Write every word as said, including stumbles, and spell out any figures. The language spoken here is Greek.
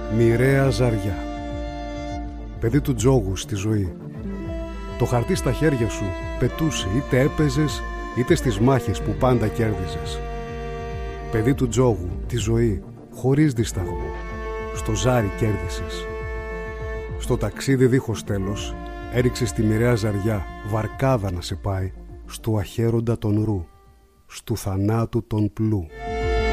Μοιραία ζαριά. Παιδί του τζόγου στη ζωή. Το χαρτί στα χέρια σου πετούσε, είτε έπαιζες είτε στις μάχες που πάντα κέρδιζες. Παιδί του τζόγου, τη ζωή, χωρίς δισταγμό. Στο ζάρι κέρδισες. Στο ταξίδι δίχως τέλος έριξες τη μοιραία ζαριά, βαρκάδα να σε πάει στου αχέροντα τον ρου, στου θανάτου τον πλού.